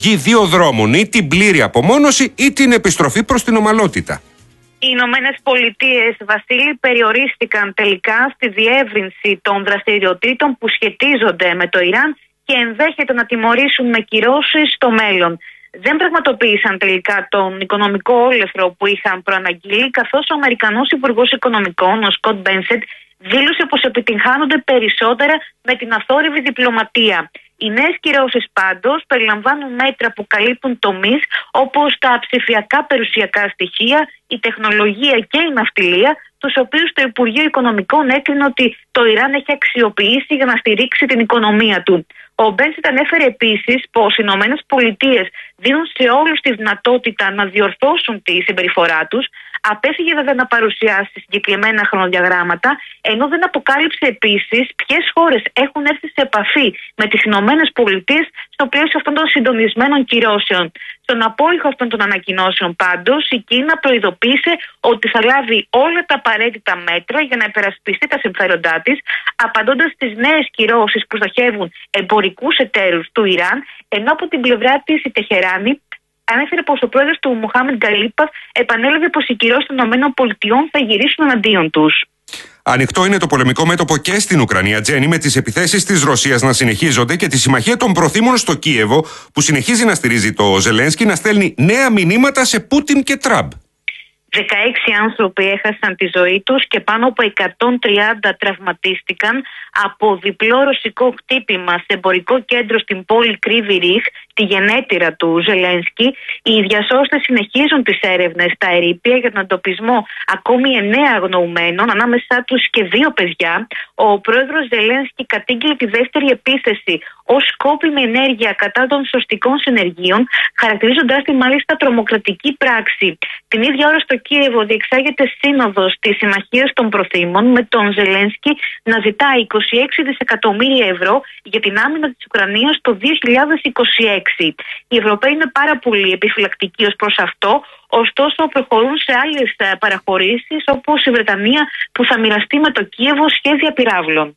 δύο δρόμων, ή την πλήρη απομόνωση ή την επιστροφή προς την ομαλότητα. Οι Ηνωμένες Πολιτείες, Βασίλη, περιορίστηκαν τελικά στη διεύρυνση των δραστηριοτήτων που σχετίζονται με το Ιράν και ενδέχεται να τιμωρήσουν με κυρώσεις στο μέλλον. Δεν πραγματοποίησαν τελικά τον οικονομικό όλεθρο που είχαν προαναγγείλει, καθώς ο Αμερικανός Υπουργός Οικονομικών, ο Σκοτ Μπένσετ, δήλωσε πως επιτυγχάνονται περισσότερα με την αθόρυβη διπλωματία. Οι νέες κυρώσεις πάντως περιλαμβάνουν μέτρα που καλύπτουν τομείς όπως τα ψηφιακά περιουσιακά στοιχεία, η τεχνολογία και η ναυτιλία, τους οποίους το Υπουργείο Οικονομικών έκρινε ότι το Ιράν έχει αξιοποιήσει για να στηρίξει την οικονομία του. Ο Μπένσετ ανέφερε επίσης πως οι Ηνωμένες Πολιτείες δίνουν σε όλους τη δυνατότητα να διορθώσουν τη συμπεριφορά τους. Απέφυγε βέβαια να παρουσιάσει συγκεκριμένα χρονοδιαγράμματα, ενώ δεν αποκάλυψε επίσης ποιες χώρες έχουν έρθει σε επαφή με τις Ηνωμένες Πολιτείες στο πλαίσιο αυτών των συντονισμένων κυρώσεων. Στον απόϊχο αυτών των ανακοινώσεων, πάντως, η Κίνα προειδοποίησε ότι θα λάβει όλα τα απαραίτητα μέτρα για να υπερασπιστεί τα συμφέροντά της, απαντώντας στις νέες κυρώσεις που στοχεύουν εμπορικούς εταίρους του Ιράν, ενώ από την πλευρά της η Τεχεράνη ανέφερε πως ο πρόεδρος του Μοχάμεντ Γκαλίπαφ επανέλαβε πως οι κυρώσεις των ΗΠΑ θα γυρίσουν εναντίον τους. Ανοιχτό είναι το πολεμικό μέτωπο και στην Ουκρανία, Τζέννη, με τις επιθέσεις της Ρωσίας να συνεχίζονται και τη συμμαχία των προθήμων στο Κίεβο, που συνεχίζει να στηρίζει το Ζελένσκι, να στέλνει νέα μηνύματα σε Πούτιν και Τραμπ. 16 άνθρωποι έχασαν τη ζωή τους και πάνω από 130 τραυματίστηκαν από διπλό ρωσικό χτύπημα σε εμπορικό κέντρο στην πόλη Κρύβι Ριχ, τη γενέτειρα του Ζελένσκι. Οι διασώστες συνεχίζουν τις έρευνες στα ερείπια για τον εντοπισμό ακόμη 9 αγνοουμένων, ανάμεσά τους και 2 παιδιά. Ο πρόεδρος Ζελένσκι κατήγγειλε τη δεύτερη επίθεση ως σκόπιμη ενέργεια κατά των σωστικών συνεργείων, χαρακτηρίζοντάς τη μάλιστα τρομοκρατική πράξη. Την ίδια ώρα στο Κίεβο διεξάγεται σύνοδος της Συμμαχίας των Προθήμων, με τον Ζελένσκι να ζητά 26 δισεκατομμύρια ευρώ για την άμυνα της Ουκρανίας το 2026. Οι Ευρωπαίοι είναι πάρα πολύ επιφυλακτικοί ως προς αυτό, ωστόσο προχωρούν σε άλλες παραχωρήσεις, όπως η Βρετανία που θα μοιραστεί με το Κίεβο σχέδια πυράβλων.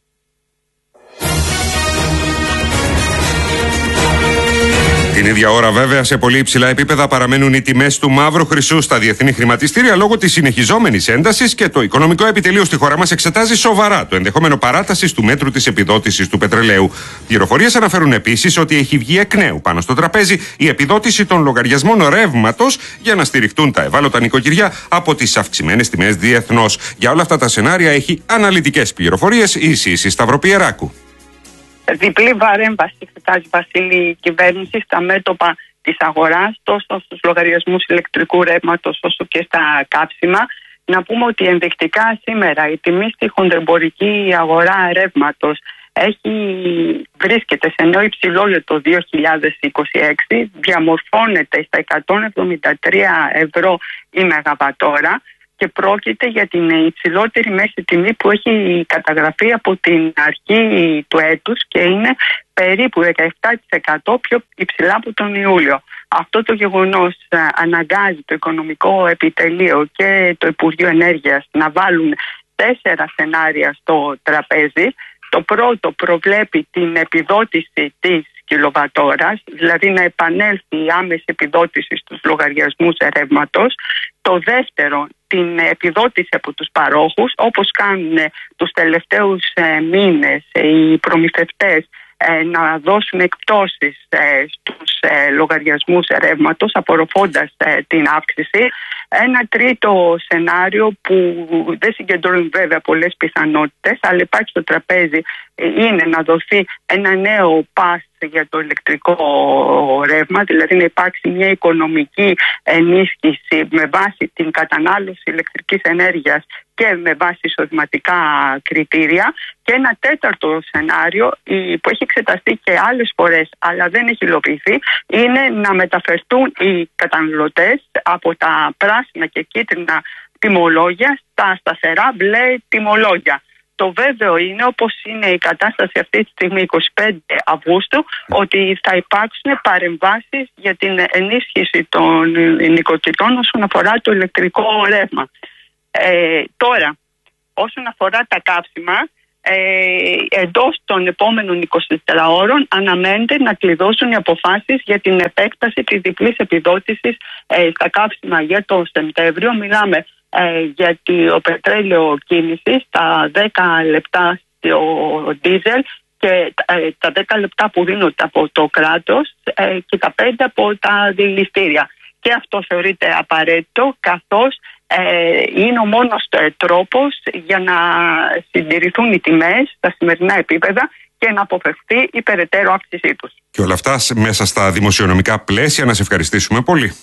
Την ίδια ώρα, βέβαια, σε πολύ υψηλά επίπεδα παραμένουν οι τιμές του μαύρου χρυσού στα διεθνή χρηματιστήρια λόγω της συνεχιζόμενης έντασης, και το Οικονομικό Επιτελείο στη χώρα μας εξετάζει σοβαρά το ενδεχόμενο παράτασης του μέτρου της επιδότησης του πετρελαίου. Πληροφορίες αναφέρουν επίσης ότι έχει βγει εκ νέου πάνω στο τραπέζι η επιδότηση των λογαριασμών ρεύματος για να στηριχτούν τα ευάλωτα νοικοκυριά από τις αυξημένες τιμές διεθνώς. Για όλα αυτά τα σενάρια έχει αναλυτικές πληροφορίες η Σύση Σταυροπιεράκου. Διπλή παρέμβαση εξετάζει, Βασίλη, η κυβέρνηση στα μέτωπα της αγοράς, τόσο στους λογαριασμούς ηλεκτρικού ρεύματος όσο και στα κάψιμα. Να πούμε ότι ενδεικτικά σήμερα η τιμή στη χονδρεμπορική αγορά ρεύματος βρίσκεται σε νέο υψηλό για το 2026, διαμορφώνεται στα 173 ευρώ η μεγαβατόρα και πρόκειται για την υψηλότερη μέση τιμή που έχει καταγραφεί από την αρχή του έτους και είναι περίπου 17% πιο υψηλά από τον Ιούλιο. Αυτό το γεγονός αναγκάζει το Οικονομικό Επιτελείο και το Υπουργείο Ενέργειας να βάλουν 4 σενάρια στο τραπέζι. Το πρώτο προβλέπει την επιδότηση της κιλοβατόρας, δηλαδή να επανέλθει η άμεση επιδότηση στους λογαριασμούς ρεύματος. Το δεύτερο, την επιδότηση από τους παρόχους, όπως κάνουν τους τελευταίους μήνες οι προμηθευτές, να δώσουν εκπτώσεις στους λογαριασμούς ρεύματος απορροφώντας την αύξηση. Ένα τρίτο σενάριο που δεν συγκεντρώνει βέβαια πολλές πιθανότητες, αλλά υπάρχει στο τραπέζι, είναι να δοθεί ένα νέο pass για το ηλεκτρικό ρεύμα, δηλαδή να υπάρξει μια οικονομική ενίσχυση με βάση την κατανάλωση ηλεκτρικής ενέργειας και με βάση εισοδηματικά κριτήρια. Και ένα τέταρτο σενάριο που έχει εξεταστεί και άλλες φορές αλλά δεν έχει υλοποιηθεί, είναι να μεταφερθούν οι καταναλωτές από τα πράσινα και κίτρινα τιμολόγια στα σταθερά μπλε τιμολόγια. Το βέβαιο είναι, όπως είναι η κατάσταση αυτή τη στιγμή 25 Αυγούστου, ότι θα υπάρξουν παρεμβάσεις για την ενίσχυση των νοικοκυριών όσον αφορά το ηλεκτρικό ρεύμα. Τώρα, όσον αφορά τα καύσιμα, εντός των επόμενων 24 ώρων αναμένεται να κλειδώσουν οι αποφάσεις για την επέκταση της διπλής επιδότησης στα καύσιμα για το Σεπτέμβριο. Μιλάμε για το πετρέλαιο κίνησης, τα 10 λεπτά στο ντίζελ και τα 10 λεπτά που δίνονται από το κράτος και τα 5 από τα δηληστήρια. Και αυτό θεωρείται απαραίτητο, καθώς είναι ο μόνος τρόπος για να συντηρηθούν οι τιμές στα σημερινά επίπεδα και να αποφευθεί η περαιτέρω αύξησή τους. Και όλα αυτά μέσα στα δημοσιονομικά πλαίσια. Να σε ευχαριστήσουμε πολύ.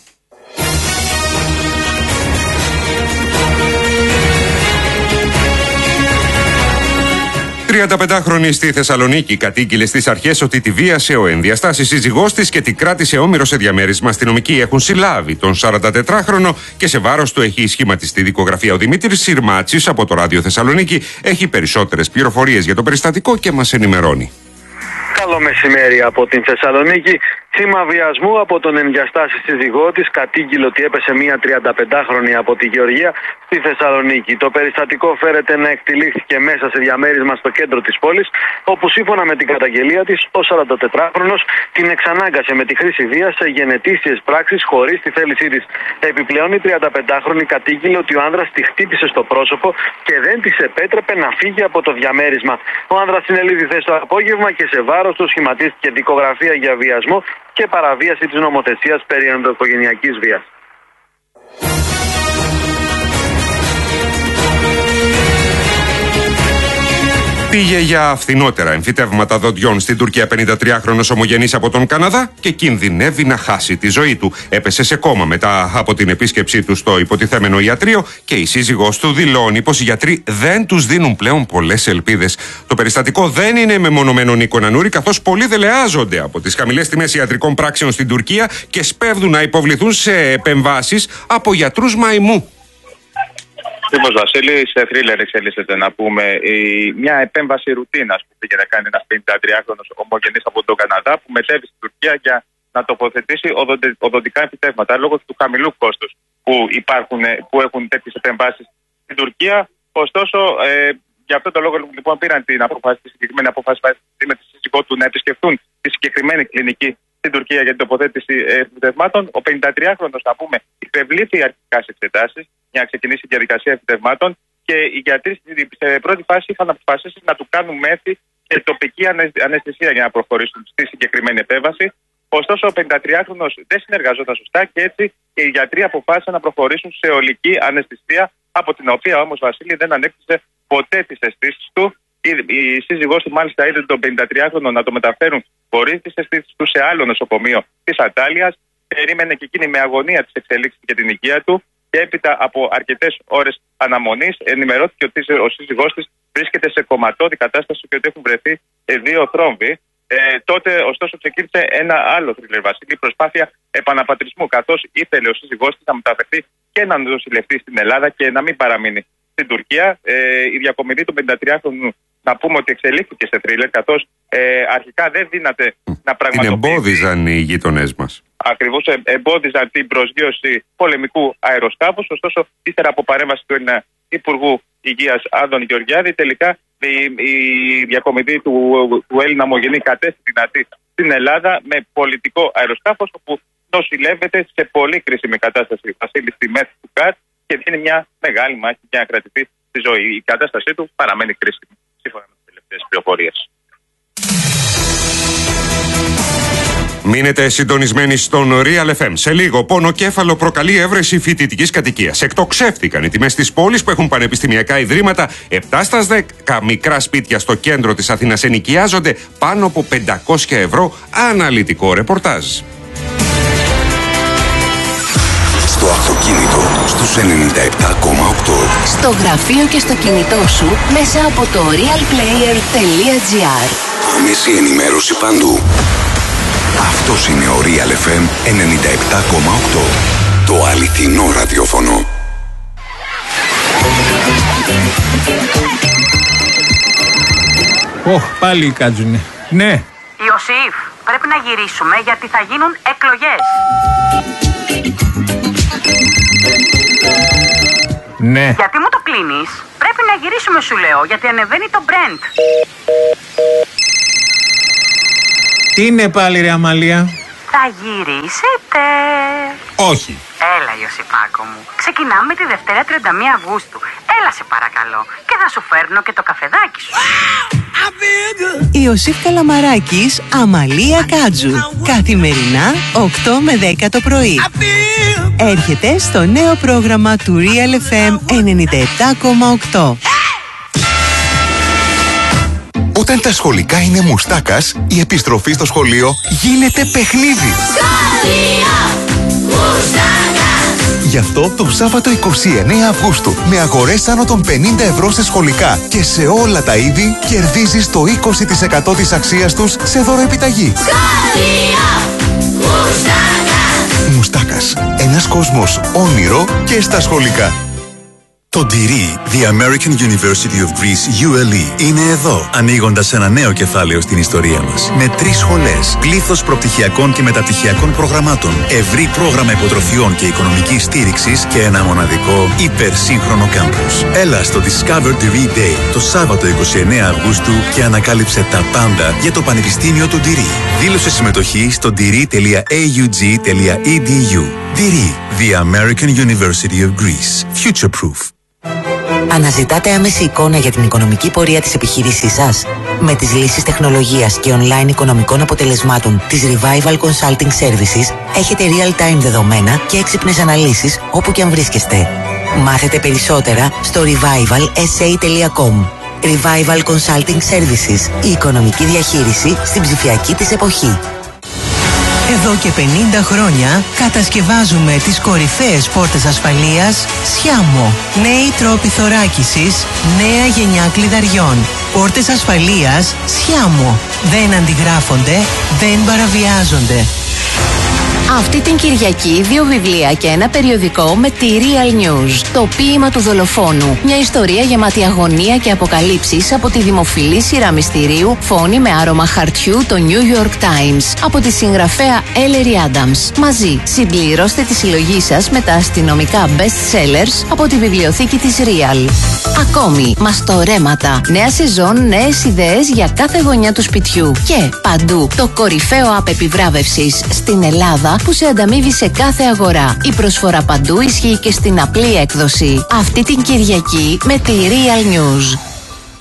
35χρονη στη Θεσσαλονίκη κατήγγειλε στις αρχές ότι τη βίασε ο ενδιαστάσης σύζυγός της και την κράτησε όμηρο σε διαμέρισμα. Αστυνομικοί έχουν συλλάβει τον 44χρονο και σε βάρος του έχει σχηματιστεί δικογραφία. Ο Δημήτρης Συρμάτσης από το Ράδιο Θεσσαλονίκη έχει περισσότερες πληροφορίες για το περιστατικό και μας ενημερώνει. Καλό μεσημέρι από την Θεσσαλονίκη. Θύμα βιασμού από τον ενδιαστάση σύζυγό της, κατήγγειλε ότι έπεσε μία 35χρονη από τη Γεωργία στη Θεσσαλονίκη. Το περιστατικό φέρεται να εκτυλίχθηκε μέσα σε διαμέρισμα στο κέντρο της πόλης, όπου σύμφωνα με την καταγγελία της, ο 44χρονος την εξανάγκασε με τη χρήση βίας σε γενετήσιες πράξεις χωρίς τη θέλησή της. Επιπλέον, η 35χρονη κατήγγειλε ότι ο άνδρας τη χτύπησε στο πρόσωπο και δεν της επέτρεπε να φύγει από το διαμέρισμα. Ο άνδρας συνελήφθη χθες το απόγευμα και σε βάρος του σχηματίστηκε δικογραφία για βιασμό και παραβίαση της νομοθεσίας περί ενδοοικογενειακής βίας. Πήγε για φθηνότερα εμφυτεύματα δοντιών στην Τουρκία 53χρονος ομογενής από τον Καναδά και κινδυνεύει να χάσει τη ζωή του. Έπεσε σε κόμμα μετά από την επίσκεψή του στο υποτιθέμενο ιατρείο και η σύζυγός του δηλώνει πως οι γιατροί δεν τους δίνουν πλέον πολλές ελπίδες. Το περιστατικό δεν είναι μεμονωμένο, Νίκο Νανούρη, καθώς πολλοί δελεάζονται από τις χαμηλές τιμές ιατρικών πράξεων στην Τουρκία και σπέβδουν να υποβληθούν σε επεμβάσεις από γιατρούς μαϊμού. Ακριβώς, Βασίλη, σε θρίλερ εξελίσσεται να πούμε μια επέμβαση ρουτίνας που πήγε να κάνει ένας 53χρονος ομογενής από τον Καναδά που μετέβη στην Τουρκία για να τοποθετήσει οδοντικά εμφυτεύματα λόγω του χαμηλού κόστους που έχουν τέτοιες επεμβάσεις στην Τουρκία. Ωστόσο, για αυτόν τον λόγο λοιπόν πήραν τη συγκεκριμένη απόφαση με τη σύζυγό του να επισκεφτούν τη συγκεκριμένη κλινική στην Τουρκία για την τοποθέτηση εμφυτευμάτων. Ο 53χρονος, να πούμε, υπευλήθη αρχικά σε εξετάσεις για να ξεκινήσει η διαδικασία εμφυτευμάτων και οι γιατροί σε πρώτη φάση είχαν αποφασίσει να του κάνουν μέθη και τοπική αναισθησία για να προχωρήσουν στη συγκεκριμένη επέμβαση. Ωστόσο, ο 53χρονος δεν συνεργαζόταν σωστά και έτσι οι γιατροί αποφάσισαν να προχωρήσουν σε ολική αναισθησία, από την οποία όμως, Βασίλη, δεν ανέκτησε ποτέ τις αισθήσεις του. Η σύζυγός του μάλιστα είδε τον 53χρονο να το μεταφέρουν χωρίς τις αισθήσεις του σε άλλο νοσοκομείο της Αντάλιας. Περίμενε και εκείνη με αγωνία τις εξελίξεις και την υγεία του. Και έπειτα από αρκετές ώρες αναμονής, ενημερώθηκε ότι ο σύζυγός της βρίσκεται σε κομματώδη κατάσταση και ότι έχουν βρεθεί 2 θρόμβοι. Τότε, ωστόσο, ξεκίνησε ένα άλλο θρίλερ, Βασίλη, προσπάθεια επαναπατρισμού, καθώς ήθελε ο σύζυγός της να μεταφερθεί και να νοσηλευτεί στην Ελλάδα και να μην παραμείνει στην Τουρκία. Η διακομιδή του 53χρονου, να πούμε ότι εξελίχθηκε σε θρίλερ, καθώς αρχικά δεν δύναται να πραγματοποιήσει. Την εμπόδιζαν οι γείτονές μας. Ακριβώς εμπόδιζαν την προσγείωση πολεμικού αεροσκάφους. Ωστόσο, ύστερα από παρέμβαση του Υπουργού Υγείας Άδων Γεωργιάδη, τελικά η διακομιδή του Έλληνα ομογενή κατέστη δυνατή στην Ελλάδα με πολιτικό αεροσκάφος, όπου νοσηλεύεται σε πολύ κρίσιμη κατάσταση, Βασίλη, στη μέση του ΚΑΤ και δίνει μια μεγάλη μάχη για να κρατηθεί στη ζωή. Η κατάστασή του παραμένει κρίσιμη, σύμφωνα με τις τελευταίες πληροφορίες. Μείνετε συντονισμένοι στον Real FM. Σε λίγο, πονοκέφαλο προκαλεί έβρεση φοιτητικής κατοικίας. Εκτοξεύτηκαν οι τιμές της πόλης που έχουν πανεπιστημιακά ιδρύματα. 7 στα 10 μικρά σπίτια στο κέντρο της Αθήνας ενοικιάζονται πάνω από 500 ευρώ. Αναλυτικό ρεπορτάζ. Στο αυτοκίνητο, στους 97,8. Στο γραφείο και στο κινητό σου μέσα από το realplayer.gr. Άμεση ενημέρωση παντού. Αυτός είναι ο Real FM 97,8. Το αληθινό ραδιόφωνο. Πάλι κάτζουνε. Ναι. Ιωσήφ, πρέπει να γυρίσουμε γιατί θα γίνουν εκλογές. Ναι. Γιατί μου το κλείνεις? Πρέπει να γυρίσουμε. γυρίσουμε σου λέω, γιατί ανεβαίνει το Brent. Τι είναι πάλι ρε Αμαλία? Θα γυρίσετε. Όχι. Έλα Ιωσήπακο μου. Ξεκινάμε τη Δευτέρα 31 Αυγούστου. Έλα σε παρακαλώ. Και θα σου φέρνω και το καφεδάκι σου. Ιωσήφ Καλαμαράκης, Αμαλία Κάτζου. Καθημερινά 8 με 10 το πρωί. Έρχεται στο νέο πρόγραμμα του Real FM 97,8. Όταν τα σχολικά είναι μουστάκας, η επιστροφή στο σχολείο γίνεται παιχνίδι. Γι' αυτό το Σάββατο 29 Αυγούστου, με αγορές άνω των 50 ευρώ σε σχολικά και σε όλα τα είδη, κερδίζεις το 20% της αξίας τους σε δωροεπιταγή. Μουστάκας. Ένας κόσμος όνειρο και στα σχολικά. Το Ντυρί, The American University of Greece, ULE, είναι εδώ, ανοίγοντας ένα νέο κεφάλαιο στην ιστορία μας. Με 3 σχολές, πλήθος προπτυχιακών και μεταπτυχιακών προγραμμάτων, ευρύ πρόγραμμα υποτροφιών και οικονομικής στήριξης και ένα μοναδικό υπερσύγχρονο κάμπους. Έλα στο Discover Diri Day το Σάββατο 29 Αυγούστου και ανακάλυψε τα πάντα για το Πανεπιστήμιο του Ντυρί. Δήλωσε συμμετοχή στο diri.aug.edu. Ντυρί, The American University of Greece. Future Proof. Αναζητάτε άμεση εικόνα για την οικονομική πορεία της επιχείρησής σας? Με τις λύσεις τεχνολογίας και online οικονομικών αποτελεσμάτων της Revival Consulting Services έχετε real-time δεδομένα και έξυπνες αναλύσεις όπου και αν βρίσκεστε. Μάθετε περισσότερα στο revivalsa.com. Revival Consulting Services, η οικονομική διαχείριση στην ψηφιακή της εποχή. Εδώ και 50 χρόνια κατασκευάζουμε τις κορυφαίες πόρτες ασφαλείας Σιάμο. Νέοι τρόποι θωράκισης, νέα γενιά κλειδαριών. Πόρτες ασφαλείας Σιάμο. Δεν αντιγράφονται, δεν παραβιάζονται. Αυτή την Κυριακή 2 βιβλία και ένα περιοδικό με τη Real News. Το ποίημα του δολοφόνου. Μια ιστορία γεμάτη αγωνία και αποκαλύψεις από τη δημοφιλή σειρά μυστηρίου Φόνη με άρωμα χαρτιού, το New York Times. Από τη συγγραφέα Ellery Adams. Μαζί συμπληρώστε τη συλλογή σας με τα αστυνομικά best sellers από τη βιβλιοθήκη της Real. Ακόμη, μαστορέματα. Νέα σεζόν, νέες ιδέες για κάθε γωνιά του σπιτιού. Και παντού το κορυφαίο app επιβράβευσης στην Ελλάδα που σε ανταμείβει σε κάθε αγορά. Η προσφορά παντού ισχύει και στην απλή έκδοση. Αυτή την Κυριακή με τη Real News.